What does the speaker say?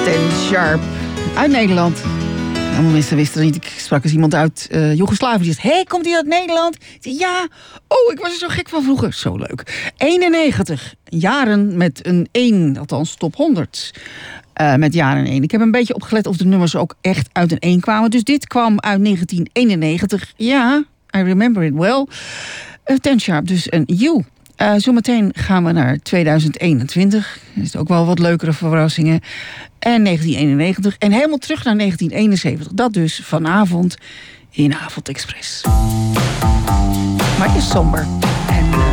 Ten Sharp uit Nederland. Allemaal mensen wisten het niet. Ik sprak eens iemand uit Joegoslavië. Die zei, komt hij uit Nederland? Ik zei, ja. Oh, ik was er zo gek van vroeger. Zo leuk. 91 jaren met een 1. Althans, top 100. Met jaren 1. Ik heb een beetje opgelet of de nummers ook echt uit een 1 kwamen. Dus dit kwam uit 1991. Ja, I remember it well. Ten Sharp dus een You. Zometeen gaan we naar 2021. Er is ook wel wat leukere verrassingen. En 1991. En helemaal terug naar 1971. Dat dus vanavond in Avondexpress. Maar het is somber.